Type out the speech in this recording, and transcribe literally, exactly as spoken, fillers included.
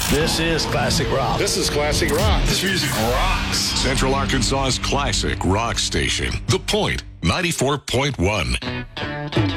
This is classic rock. This is classic rock. This music rocks. Central Arkansas's classic rock station. The Point, ninety-four point one.